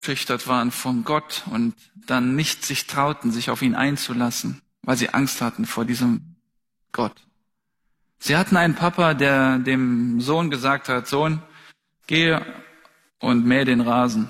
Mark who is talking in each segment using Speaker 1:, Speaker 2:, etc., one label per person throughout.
Speaker 1: eingeschüchtert waren von Gott und dann nicht sich trauten, sich auf ihn einzulassen, weil sie Angst hatten vor diesem Gott. Sie hatten einen Papa, der dem Sohn gesagt hat, Sohn, geh und mäh den Rasen.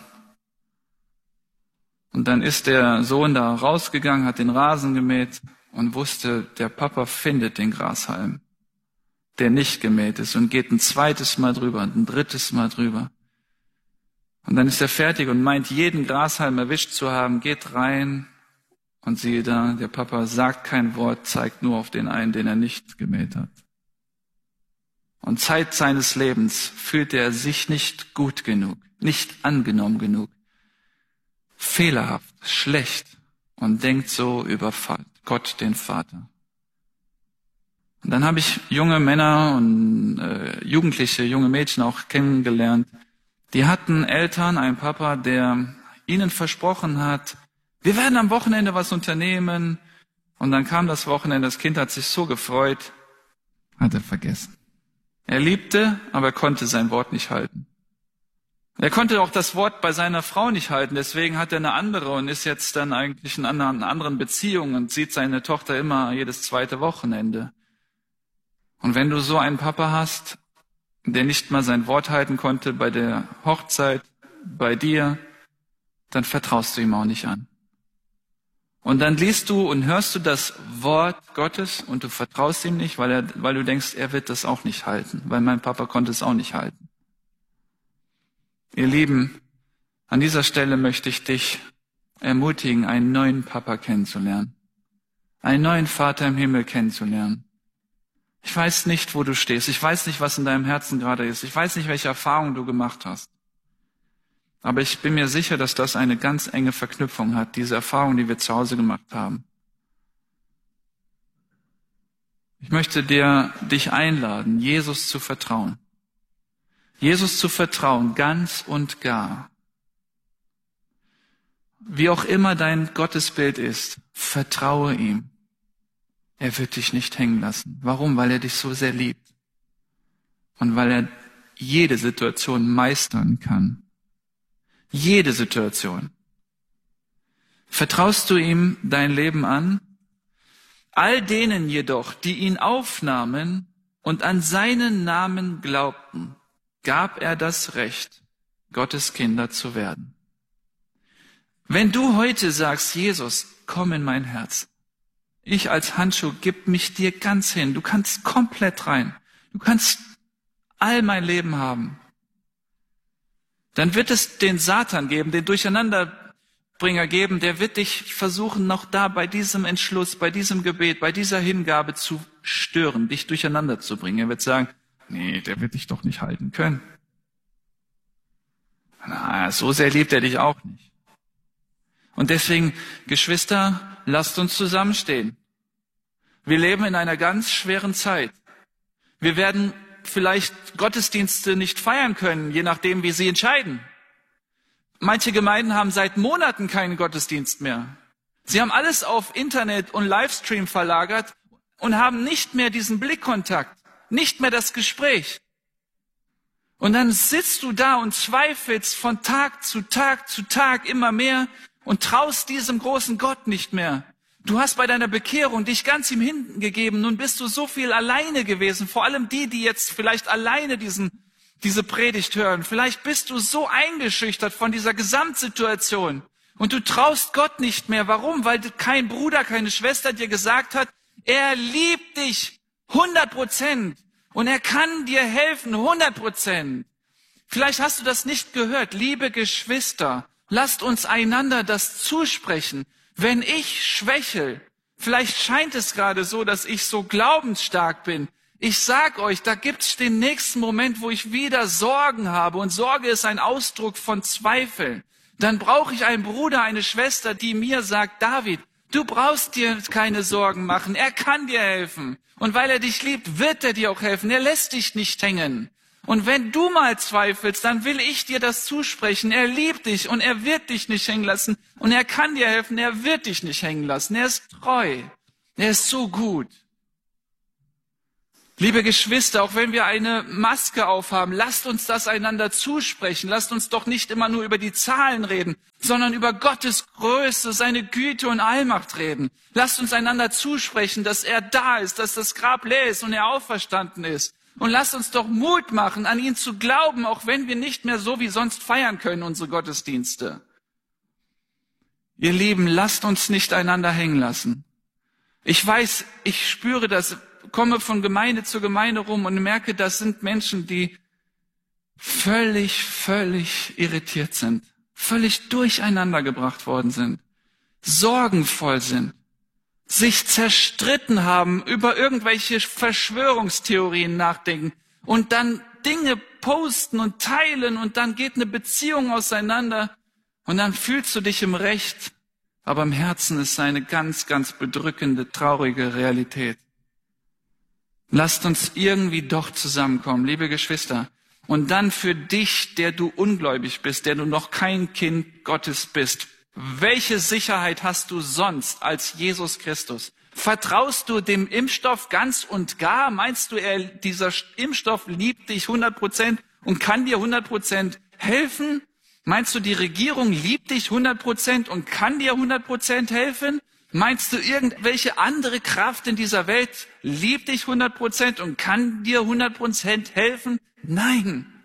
Speaker 1: Und dann ist der Sohn da rausgegangen, hat den Rasen gemäht und wusste, der Papa findet den Grashalm, der nicht gemäht ist, und geht ein zweites Mal drüber und ein drittes Mal drüber. Und dann ist er fertig und meint, jeden Grashalm erwischt zu haben, geht rein und siehe da, der Papa sagt kein Wort, zeigt nur auf den einen, den er nicht gemäht hat. Und Zeit seines Lebens fühlte er sich nicht gut genug, nicht angenommen genug, fehlerhaft, schlecht und denkt so über Gott, den Vater. Und dann habe ich junge Männer und Jugendliche, junge Mädchen auch kennengelernt. Die hatten Eltern, einen Papa, der ihnen versprochen hat, wir werden am Wochenende was unternehmen. Und dann kam das Wochenende, das Kind hat sich so gefreut, hat er vergessen. Er liebte, aber er konnte sein Wort nicht halten. Er konnte auch das Wort bei seiner Frau nicht halten, deswegen hat er eine andere und ist jetzt dann eigentlich in einer anderen Beziehung und sieht seine Tochter immer jedes zweite Wochenende. Und wenn du so einen Papa hast, der nicht mal sein Wort halten konnte bei der Hochzeit, bei dir, dann vertraust du ihm auch nicht an. Und dann liest du und hörst du das Wort Gottes und du vertraust ihm nicht, weil du denkst, er wird das auch nicht halten, weil mein Papa konnte es auch nicht halten. Ihr Lieben, an dieser Stelle möchte ich dich ermutigen, einen neuen Papa kennenzulernen, einen neuen Vater im Himmel kennenzulernen. Ich weiß nicht, wo du stehst. Ich weiß nicht, was in deinem Herzen gerade ist. Ich weiß nicht, welche Erfahrungen du gemacht hast. Aber ich bin mir sicher, dass das eine ganz enge Verknüpfung hat, diese Erfahrung, die wir zu Hause gemacht haben. Ich möchte dich einladen, Jesus zu vertrauen. Jesus zu vertrauen, ganz und gar. Wie auch immer dein Gottesbild ist, vertraue ihm. Er wird dich nicht hängen lassen. Warum? Weil er dich so sehr liebt. Und weil er jede Situation meistern kann. Jede Situation. Vertraust du ihm dein Leben an? All denen jedoch, die ihn aufnahmen und an seinen Namen glaubten, gab er das Recht, Gottes Kinder zu werden. Wenn du heute sagst, Jesus, komm in mein Herz. Ich als Handschuh gib mich dir ganz hin. Du kannst komplett rein. Du kannst all mein Leben haben. Dann wird es den Satan geben, den Durcheinanderbringer geben, der wird dich versuchen, noch da bei diesem Entschluss, bei diesem Gebet, bei dieser Hingabe zu stören, dich durcheinander zu bringen. Er wird sagen, nee, der wird dich doch nicht halten können. Na, so sehr liebt er dich auch nicht. Und deswegen, Geschwister, lasst uns zusammenstehen. Wir leben in einer ganz schweren Zeit. Wir werden vielleicht Gottesdienste nicht feiern können, je nachdem, wie sie entscheiden. Manche Gemeinden haben seit Monaten keinen Gottesdienst mehr. Sie haben alles auf Internet und Livestream verlagert und haben nicht mehr diesen Blickkontakt, nicht mehr das Gespräch. Und dann sitzt du da und zweifelst von Tag zu Tag zu Tag immer mehr und traust diesem großen Gott nicht mehr. Du hast bei deiner Bekehrung dich ganz ihm hingegeben. Nun bist du so viel alleine gewesen. Vor allem die jetzt vielleicht alleine diese Predigt hören. Vielleicht bist du so eingeschüchtert von dieser Gesamtsituation. Und du traust Gott nicht mehr. Warum? Weil kein Bruder, keine Schwester dir gesagt hat, er liebt dich 100%. Und er kann dir helfen 100%. Vielleicht hast du das nicht gehört. Liebe Geschwister, lasst uns einander das zusprechen. Wenn ich schwächel, vielleicht scheint es gerade so, dass ich so glaubensstark bin. Ich sag euch, da gibt's den nächsten Moment, wo ich wieder Sorgen habe. Und Sorge ist ein Ausdruck von Zweifeln. Dann brauche ich einen Bruder, eine Schwester, die mir sagt, David, du brauchst dir keine Sorgen machen. Er kann dir helfen. Und weil er dich liebt, wird er dir auch helfen. Er lässt dich nicht hängen. Und wenn du mal zweifelst, dann will ich dir das zusprechen. Er liebt dich und er wird dich nicht hängen lassen. Und er kann dir helfen, er wird dich nicht hängen lassen. Er ist treu. Er ist so gut. Liebe Geschwister, auch wenn wir eine Maske aufhaben, lasst uns das einander zusprechen. Lasst uns doch nicht immer nur über die Zahlen reden, sondern über Gottes Größe, seine Güte und Allmacht reden. Lasst uns einander zusprechen, dass er da ist, dass das Grab leer ist und er auferstanden ist. Und lasst uns doch Mut machen, an ihn zu glauben, auch wenn wir nicht mehr so wie sonst feiern können, unsere Gottesdienste. Ihr Lieben, lasst uns nicht einander hängen lassen. Ich weiß, ich spüre das, komme von Gemeinde zu Gemeinde rum und merke, das sind Menschen, die völlig irritiert sind, völlig durcheinander gebracht worden sind, sorgenvoll sind, sich zerstritten haben, über irgendwelche Verschwörungstheorien nachdenken und dann Dinge posten und teilen und dann geht eine Beziehung auseinander und dann fühlst du dich im Recht, aber im Herzen ist eine ganz bedrückende, traurige Realität. Lasst uns irgendwie doch zusammenkommen, liebe Geschwister. Und dann für dich, der du ungläubig bist, der du noch kein Kind Gottes bist, welche Sicherheit hast du sonst als Jesus Christus? Vertraust du dem Impfstoff ganz und gar? Meinst du, dieser Impfstoff liebt dich 100% und kann dir 100% helfen? Meinst du, die Regierung liebt dich 100% und kann dir 100% helfen? Meinst du, irgendwelche andere Kraft in dieser Welt liebt dich 100% und kann dir 100% helfen? Nein.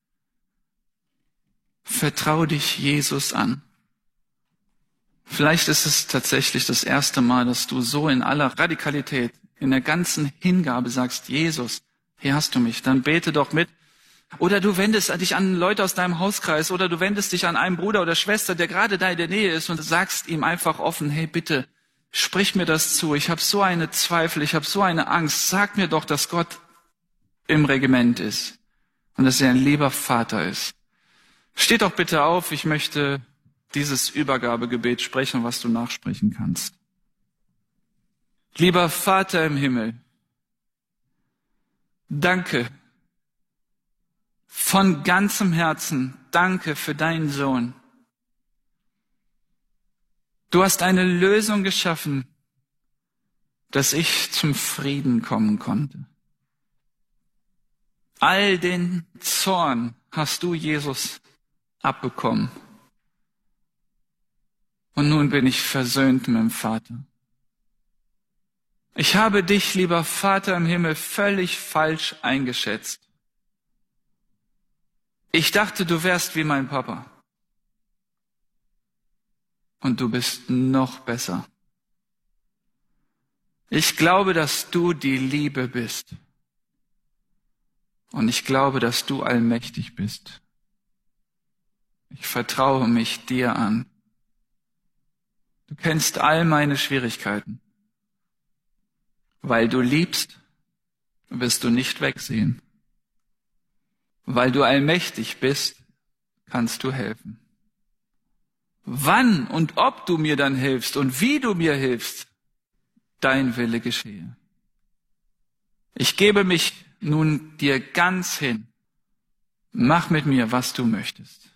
Speaker 1: Vertrau dich Jesus an. Vielleicht ist es tatsächlich das erste Mal, dass du so in aller Radikalität, in der ganzen Hingabe sagst, Jesus, hier hast du mich, dann bete doch mit. Oder du wendest dich an Leute aus deinem Hauskreis oder du wendest dich an einen Bruder oder Schwester, der gerade da in der Nähe ist und sagst ihm einfach offen, hey bitte, sprich mir das zu, ich habe so eine Zweifel, ich habe so eine Angst, sag mir doch, dass Gott im Regiment ist und dass er ein lieber Vater ist. Steh doch bitte auf, ich möchte dieses Übergabegebet sprechen, was du nachsprechen kannst. Lieber Vater im Himmel, danke, von ganzem Herzen, danke für deinen Sohn. Du hast eine Lösung geschaffen, dass ich zum Frieden kommen konnte. All den Zorn hast du, Jesus, abbekommen. Und nun bin ich versöhnt mit dem Vater. Ich habe dich, lieber Vater im Himmel, völlig falsch eingeschätzt. Ich dachte, du wärst wie mein Papa. Und du bist noch besser. Ich glaube, dass du die Liebe bist. Und ich glaube, dass du allmächtig bist. Ich vertraue mich dir an. Du kennst all meine Schwierigkeiten. Weil du liebst, wirst du nicht wegsehen. Weil du allmächtig bist, kannst du helfen. Wann und ob du mir dann hilfst und wie du mir hilfst, dein Wille geschehe. Ich gebe mich nun dir ganz hin. Mach mit mir, was du möchtest.